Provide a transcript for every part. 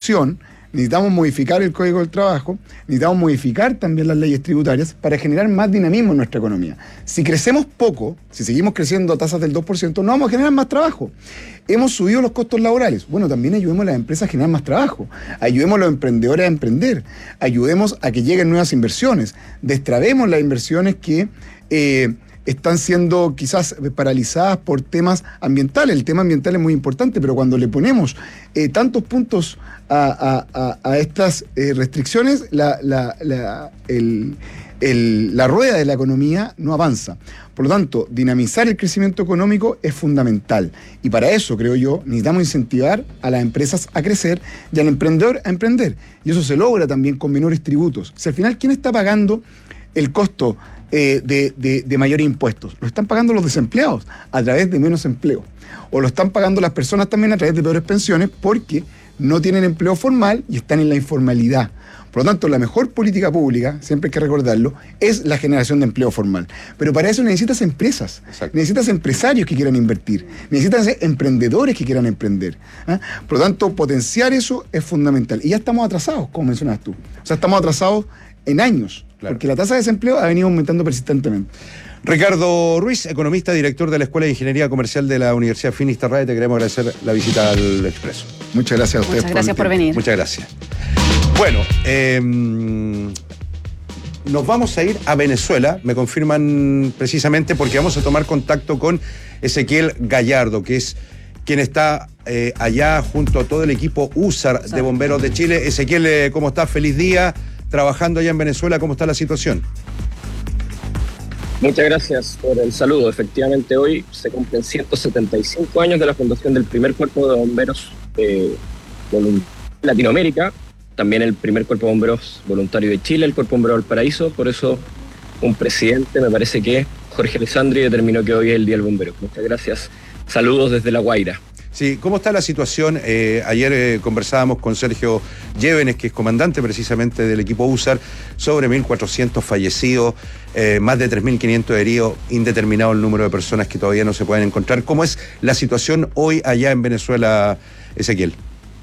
inversión, necesitamos modificar el Código del Trabajo, necesitamos modificar también las leyes tributarias para generar más dinamismo en nuestra economía. Si crecemos poco, si seguimos creciendo a tasas del 2%, no vamos a generar más trabajo. Hemos subido los costos laborales. Bueno, también ayudemos a las empresas a generar más trabajo. Ayudemos a los emprendedores a emprender. Ayudemos a que lleguen nuevas inversiones. Destrabemos las inversiones que están siendo quizás paralizadas por temas ambientales. El tema ambiental es muy importante, pero cuando le ponemos tantos puntos a estas restricciones, la rueda de la economía no avanza. Por lo tanto, dinamizar el crecimiento económico es fundamental. Y para eso, creo yo, necesitamos incentivar a las empresas a crecer y al emprendedor a emprender. Y eso se logra también con menores tributos. Si al final, ¿quién está pagando el costo de mayores impuestos? Lo están pagando los desempleados a través de menos empleo. O lo están pagando las personas también a través de peores pensiones porque no tienen empleo formal y están en la informalidad. Por lo tanto, la mejor política pública, siempre hay que recordarlo, es la generación de empleo formal. Pero para eso necesitas empresas, Exacto. Necesitas empresarios que quieran invertir, necesitas emprendedores que quieran emprender. Por lo tanto, potenciar eso es fundamental. Y ya estamos atrasados, como mencionabas tú. O sea, estamos atrasados en años, claro, porque la tasa de desempleo ha venido aumentando persistentemente. Ricardo Ruiz, economista, director de la Escuela de Ingeniería Comercial de la Universidad Finisterrae, te queremos agradecer la visita al Expreso. Muchas gracias a ustedes. Muchas gracias por venir. Muchas gracias. Bueno, nos vamos a ir a Venezuela, me confirman precisamente, porque vamos a tomar contacto con Ezequiel Gallardo, que es quien está allá junto a todo el equipo USAR de Bomberos de Chile. Ezequiel, ¿cómo estás? Feliz día, trabajando allá en Venezuela, ¿cómo está la situación? Muchas gracias por el saludo. Efectivamente, hoy se cumplen 175 años de la fundación del primer cuerpo de bomberos de Latinoamérica, también el primer cuerpo de bomberos voluntario de Chile, el Cuerpo Bombero Valparaíso. Por eso un presidente, me parece que Jorge Alessandri, determinó que hoy es el Día del Bombero. Muchas gracias. Saludos desde La Guaira. Sí, ¿cómo está la situación? Ayer conversábamos con Sergio Llévenes, que es comandante precisamente del equipo USAR, sobre 1.400 fallecidos, más de 3.500 heridos, indeterminado el número de personas que todavía no se pueden encontrar. ¿Cómo es la situación hoy allá en Venezuela, Ezequiel?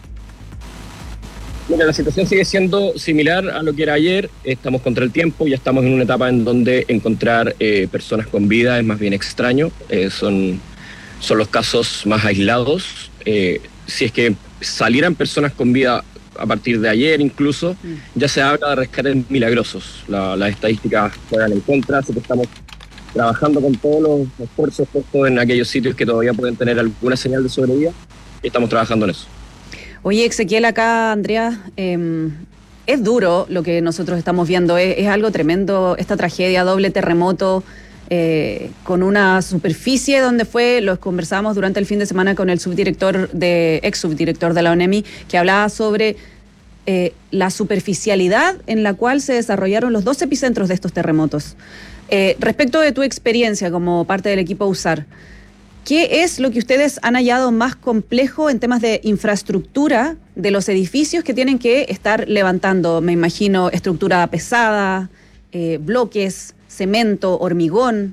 Mira, la situación sigue siendo similar a lo que era ayer. Estamos contra el tiempo, ya estamos en una etapa en donde encontrar personas con vida es más bien extraño. Son los casos más aislados. Si es que salieran personas con vida a partir de ayer incluso, ya se habla de rescates milagrosos. Las estadísticas juegan en contra, así que estamos trabajando con todos los esfuerzos puestos en aquellos sitios que todavía pueden tener alguna señal de sobrevida, y estamos trabajando en eso. Oye, Ezequiel, acá, Andrea, es duro lo que nosotros estamos viendo, es algo tremendo, esta tragedia, doble terremoto, con una superficie donde lo conversamos durante el fin de semana con el ex subdirector de la ONEMI, que hablaba sobre la superficialidad en la cual se desarrollaron los dos epicentros de estos terremotos. Respecto de tu experiencia como parte del equipo USAR, ¿qué es lo que ustedes han hallado más complejo en temas de infraestructura de los edificios que tienen que estar levantando? Me imagino estructura pesada, bloques, cemento, hormigón.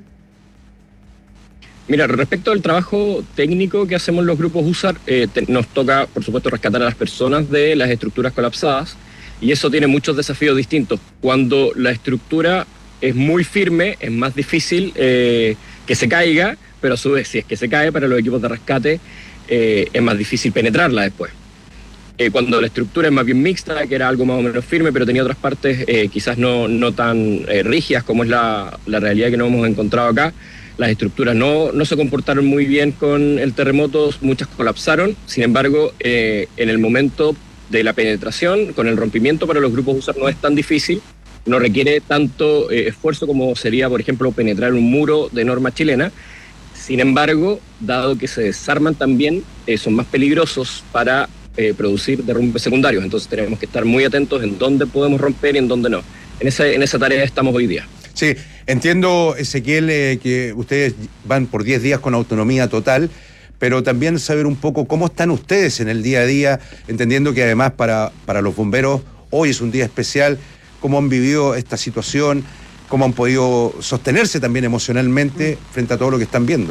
Mira, respecto al trabajo técnico que hacemos los grupos USAR, nos toca, por supuesto, rescatar a las personas de las estructuras colapsadas, y eso tiene muchos desafíos distintos. Cuando la estructura es muy firme, es más difícil que se caiga, pero a su vez, si es que se cae, para los equipos de rescate es más difícil penetrarla después. Cuando la estructura es más bien mixta, que era algo más o menos firme, pero tenía otras partes quizás no tan rígidas como es la realidad que nos hemos encontrado acá, las estructuras no se comportaron muy bien con el terremoto, muchas colapsaron. Sin embargo, en el momento de la penetración, con el rompimiento, para los grupos USAR no es tan difícil, no requiere tanto esfuerzo como sería, por ejemplo, penetrar un muro de norma chilena. Sin embargo, dado que se desarman también, son más peligrosos para producir derrumbes secundarios. Entonces tenemos que estar muy atentos en dónde podemos romper y en dónde no. En esa tarea estamos hoy día. Sí, entiendo, Ezequiel, que ustedes van por 10 días con autonomía total, pero también saber un poco cómo están ustedes en el día a día, entendiendo que además para los bomberos hoy es un día especial. ¿Cómo han vivido esta situación? ¿Cómo han podido sostenerse también emocionalmente frente a todo lo que están viendo?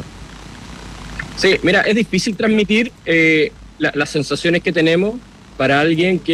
Sí, mira, es difícil transmitir las sensaciones que tenemos para alguien que